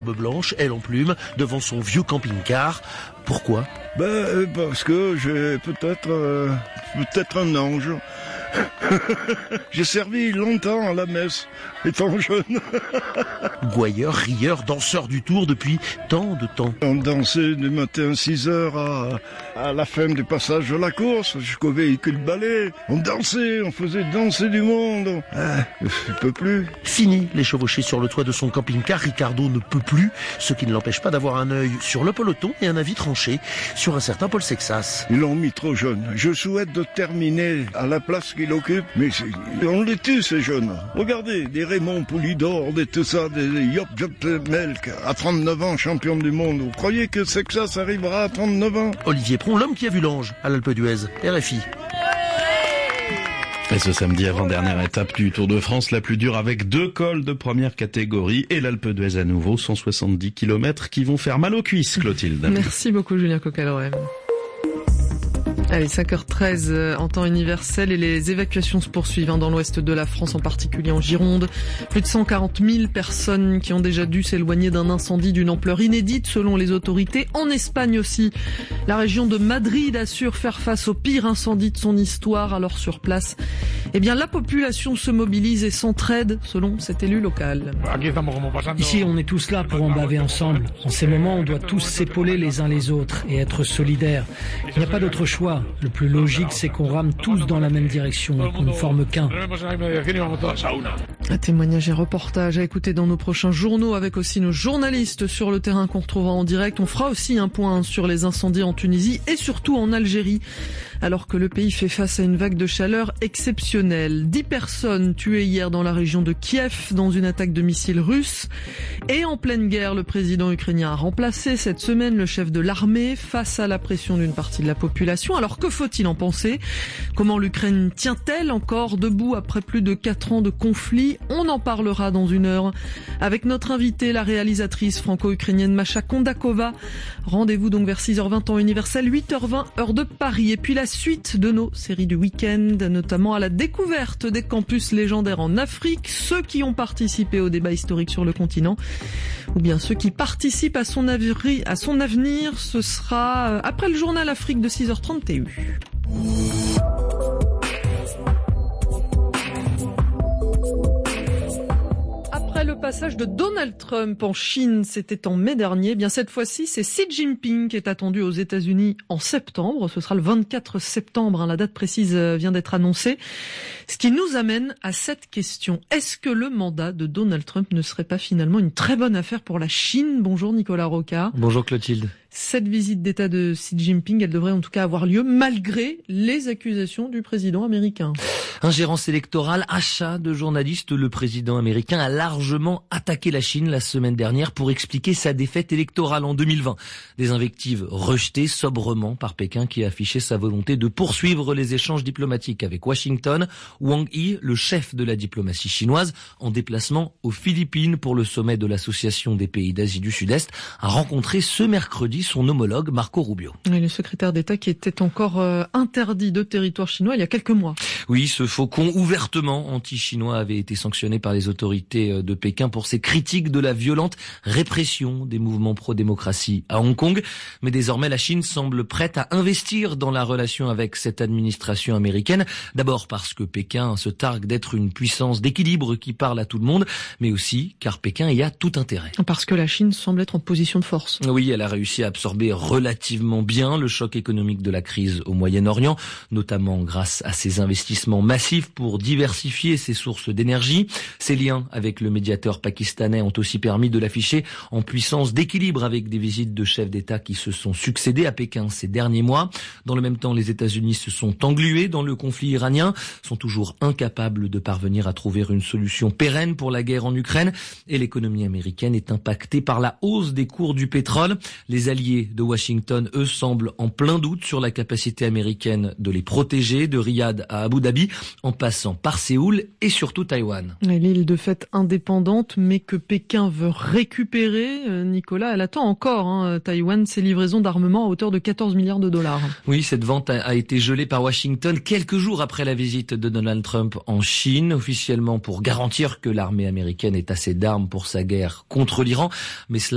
Blanche, elle en plume, devant son vieux camping-car. Pourquoi ? Parce que j'ai peut-être un ange. J'ai servi longtemps à la messe, étant jeune. Gouailleur, rieur, danseur du Tour depuis tant de temps. On dansait du matin 6h à la fin du passage de la course, jusqu'au véhicule balai. On dansait, on faisait danser du monde. Je peux plus. Fini les chevauchées sur le toit de son camping-car, Ricardo ne peut plus, ce qui ne l'empêche pas d'avoir un œil sur le peloton et un avis tranché sur un certain Paul Sexas. Ils l'ont mis trop jeune. Je souhaite de terminer à la place qu'il occupe, mais on les tue ces jeunes. Regardez, des Raymond Poulidor, des tout ça, des Job Melk, à 39 ans, champion du monde. Vous croyez que Sexas arrivera à 39 ans ? Olivier Pron, l'homme qui a vu l'ange à l'Alpe d'Huez, RFI. Et ce samedi, avant-dernière étape du Tour de France, la plus dure avec 2 cols de première catégorie et l'Alpe d'Huez à nouveau, 170 km qui vont faire mal aux cuisses, Clotilde. Merci beaucoup Julien Coccalorem. Allez, 5h13 en temps universel et les évacuations se poursuivent dans l'ouest de la France, en particulier en Gironde. Plus de 140 000 personnes qui ont déjà dû s'éloigner d'un incendie d'une ampleur inédite selon les autorités. En Espagne aussi, la région de Madrid assure faire face au pire incendie de son histoire. Alors sur place, la population se mobilise et s'entraide selon cet élu local. Ici, on est tous là pour en baver ensemble. En ces moments, on doit tous s'épauler les uns les autres et être solidaires. Il n'y a pas d'autre choix. Le plus logique, c'est qu'on rame tous dans la même direction et qu'on ne forme qu'un. Un témoignage et reportage à écouter dans nos prochains journaux, avec aussi nos journalistes sur le terrain qu'on retrouvera en direct. On fera aussi un point sur les incendies en Tunisie et surtout en Algérie, alors que le pays fait face à une vague de chaleur exceptionnelle. 10 personnes tuées hier dans la région de Kiev dans une attaque de missiles russes. Et en pleine guerre, le président ukrainien a remplacé cette semaine le chef de l'armée face à la pression d'une partie de la population. Alors que faut-il en penser ? Comment l'Ukraine tient-elle encore debout après plus de 4 ans de conflit ? On en parlera dans une heure avec notre invitée, la réalisatrice franco-ukrainienne Masha Kondakova. Rendez-vous donc vers 6h20 temps universel, 8h20 heure de Paris. Et puis la suite de nos séries du week-end, notamment à la découverte des campus légendaires en Afrique, ceux qui ont participé au débat historique sur le continent, ou bien ceux qui participent à son avenir. Ce sera après le journal Afrique de 6h30 TU. Après le passage de Donald Trump en Chine, c'était en mai dernier, cette fois-ci, c'est Xi Jinping qui est attendu aux États-Unis en septembre. Ce sera le 24 septembre, la date précise vient d'être annoncée. Ce qui nous amène à cette question. Est-ce que le mandat de Donald Trump ne serait pas finalement une très bonne affaire pour la Chine ? Bonjour Nicolas Rocard. Bonjour Clotilde. Cette visite d'État de Xi Jinping, elle devrait en tout cas avoir lieu malgré les accusations du président américain. Ingérence électorale, achat de journalistes, le président américain a largement attaqué la Chine la semaine dernière pour expliquer sa défaite électorale en 2020. Des invectives rejetées sobrement par Pékin qui a affiché sa volonté de poursuivre les échanges diplomatiques avec Washington. Wang Yi, le chef de la diplomatie chinoise, en déplacement aux Philippines pour le sommet de l'Association des pays d'Asie du Sud-Est, a rencontré ce mercredi son homologue Marco Rubio. Et le secrétaire d'État qui était encore interdit de territoire chinois il y a quelques mois. Oui, ce faucon ouvertement anti-chinois avait été sanctionné par les autorités de Pékin pour ses critiques de la violente répression des mouvements pro-démocratie à Hong Kong. Mais désormais, la Chine semble prête à investir dans la relation avec cette administration américaine. D'abord parce que Pékin se targue d'être une puissance d'équilibre qui parle à tout le monde, mais aussi car Pékin y a tout intérêt. Parce que la Chine semble être en position de force. Oui, elle a réussi à absorber relativement bien le choc économique de la crise au Moyen-Orient, notamment grâce à ses investissements massifs pour diversifier ses sources d'énergie. Ses liens avec le médiateur pakistanais ont aussi permis de l'afficher en puissance d'équilibre avec des visites de chefs d'État qui se sont succédé à Pékin ces derniers mois. Dans le même temps, les États-Unis se sont englués dans le conflit iranien, sont toujours incapables de parvenir à trouver une solution pérenne pour la guerre en Ukraine, et l'économie américaine est impactée par la hausse des cours du pétrole. Les alliés de Washington, eux, semblent en plein doute sur la capacité américaine de les protéger, de Riyad à Abu Dhabi, en passant par Séoul et surtout Taïwan. L'île de fait indépendante, mais que Pékin veut récupérer, Nicolas, elle attend encore, Taïwan, ses livraisons d'armement à hauteur de 14 milliards de dollars. Oui, cette vente a été gelée par Washington quelques jours après la visite de Donald Trump en Chine, officiellement pour garantir que l'armée américaine ait assez d'armes pour sa guerre contre l'Iran, mais cela